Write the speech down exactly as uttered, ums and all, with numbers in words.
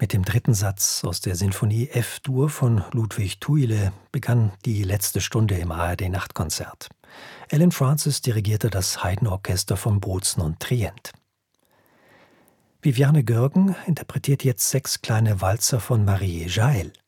Mit dem dritten Satz aus der Sinfonie F-Dur von Ludwig Thuille begann die letzte Stunde im A R D-Nachtkonzert. Alan Francis dirigierte das Haydn-Orchester von Bozen und Trient. Viviane Görgen interpretiert jetzt sechs kleine Walzer von Marie Jael.